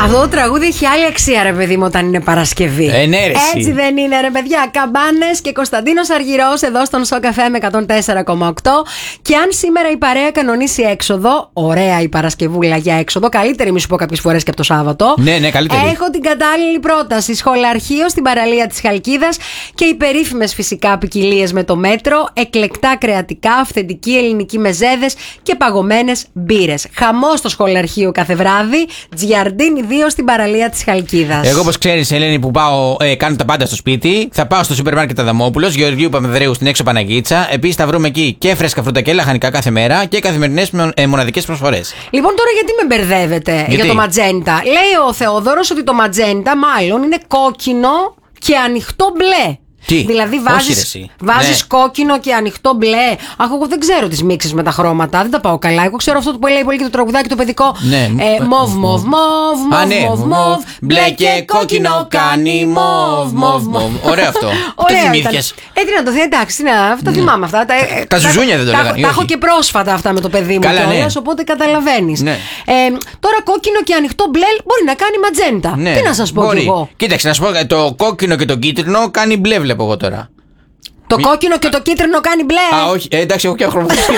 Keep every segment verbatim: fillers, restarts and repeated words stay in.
Αυτό το τραγούδι έχει άλλη αξία, ρε παιδί μου, όταν είναι Παρασκευή. Ε, ναι, ρε, έτσι δεν είναι, ρε παιδιά? Καμπάνες και Κωνσταντίνος Αργυρός εδώ στον Σοκ εφ εμ εκατόν τέσσερα κόμμα οκτώ. Και αν σήμερα η παρέα κανονίσει έξοδο, ωραία η Παρασκευούλα για έξοδο, καλύτερη μη σου πω κάποιες φορές και από το Σάββατο. Ναι, ναι, καλύτερη. Έχω την κατάλληλη πρόταση. Σχολαρχείο στην παραλία της Χαλκίδας και οι περίφημες φυσικά ποικιλίες με το μέτρο, εκλεκτά κρεατικά, αυθεντική ελληνική μεζέδες και παγωμένες μπύρες. Χαμός στο σχολαρχείο κάθε βράδυ, Τζιαρντίνι δύο στην παραλία της Χαλκίδας. Εγώ, όπως ξέρεις, Ελένη, που πάω, ε, κάνω τα πάντα στο σπίτι. Θα πάω στο σούπερ μάρκετ Αδαμόπουλος, Γεωργίου Παπανδρέου στην έξω Παναγίτσα. Επίσης θα βρούμε εκεί και φρέσκα φρούτα και λαχανικά κάθε μέρα και καθημερινές ε, μοναδικές προσφορές. Λοιπόν, τώρα γιατί με μπερδεύετε γιατί? για το ματζέντα? Λέει ο Θεόδωρος ότι το ματζέντα μάλλον είναι κόκκινο και ανοιχτό μπλε. Τι? Δηλαδή βάζεις, βάζεις ναι. κόκκινο και ανοιχτό μπλε. Αχ, εγώ δεν ξέρω τις μίξεις με τα χρώματα. Δεν τα πάω καλά. Εγώ ξέρω αυτό που λέει πολύ και το τραγουδάκι το παιδικό. Ναι. Ε, μοβ, μοβ, μοβ, μοβ, μοβ. Μπλε και κόκκινο κάνει μοβ, μοβ, μοβ. Ωραίο αυτό. Ωραίο θυμήθηκες. Ε, τι να το δει, εντάξει, αυτά θυμάμαι αυτά. Τα ζουζούνια δεν το λέγανε. Τα έχω και πρόσφατα αυτά με το παιδί μου κιόλας, οπότε καταλαβαίνεις. Τώρα κόκκινο και ανοιχτό μπλε μπορεί να κάνει ματζέντα. Τι να σας πω κι εγώ. Κοίταξε, να σου πω, το κόκκινο και το κίτρινο κάνει μπλε, βλέπω εγώ τώρα. Το Μη... κόκκινο και το κίτρινο κάνει μπλε. Α, όχι, ε, εντάξει, έχω και αχρωματισμό.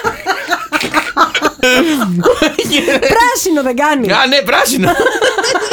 Πράσινο δεν κάνει? Α, ναι, πράσινο.